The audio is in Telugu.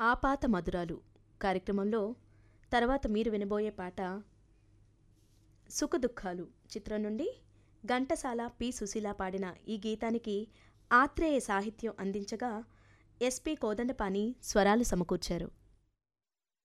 ఆపాత మధురాలు కార్యక్రమంలో తర్వాత మీరు వినబోయే పాట సుఖదుఖాలు చిత్రం నుండి ఘంటసాల పి సుశీల పాడిన ఈ గీతానికి ఆత్రేయ సాహిత్యం అందించగా ఎస్పి కోదండపాణి స్వరాలు సమకూర్చారు.